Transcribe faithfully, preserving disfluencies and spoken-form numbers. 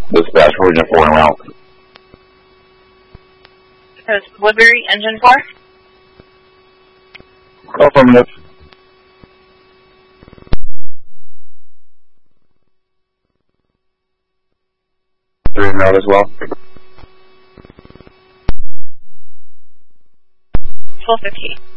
Dispatch for Engine four en route. That's Woodbury, Engine four? Affirmative. Three en route as well. twelve fifty.